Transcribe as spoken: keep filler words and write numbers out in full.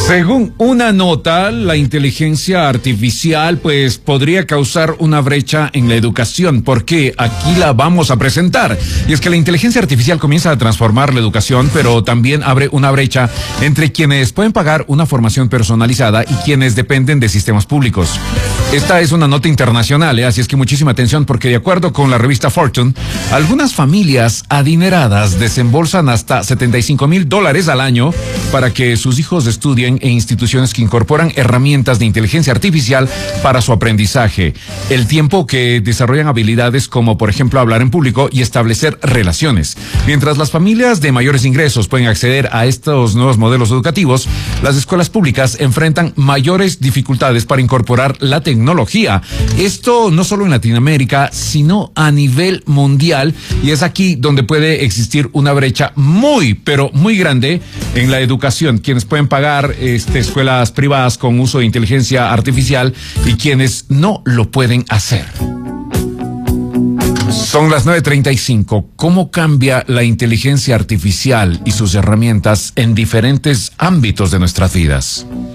Según una nota, la inteligencia artificial pues podría causar una brecha en la educación, porque aquí la vamos a presentar. Y es que la inteligencia artificial comienza a transformar la educación, pero también abre una brecha entre quienes pueden pagar una formación personalizada y quienes dependen de sistemas públicos. Esta es una nota internacional, ¿eh? Así es que muchísima atención, porque de acuerdo con la revista Fortune, algunas familias adineradas desembolsan hasta setenta y cinco mil dólares al año para que sus hijos estudien en instituciones que incorporan herramientas de inteligencia artificial para su aprendizaje. El tiempo que desarrollan habilidades como, por ejemplo, hablar en público y establecer relaciones. Mientras las familias de mayores ingresos pueden acceder a estos nuevos modelos educativos, las escuelas públicas enfrentan mayores dificultades para incorporar la tecnología. Esto no solo en Latinoamérica, sino a nivel mundial, y es aquí donde puede existir una brecha muy, pero muy grande en la educación. Quienes pueden pagar este, escuelas privadas con uso de inteligencia artificial y quienes no lo pueden hacer. Son las nueve treinta y cinco. ¿Cómo cambia la inteligencia artificial y sus herramientas en diferentes ámbitos de nuestras vidas?